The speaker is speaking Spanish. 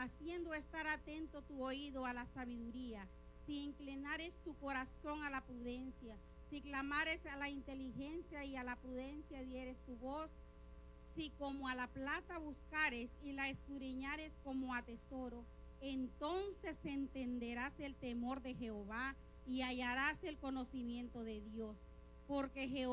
haciendo estar atento tu oído a la sabiduría, si inclinares tu corazón a la prudencia, si clamares a la inteligencia y a la prudencia dieres tu voz, si como a la plata buscares y la escudriñares como a tesoro, entonces entenderás el temor de Jehová y hallarás el conocimiento de Dios, porque Jehová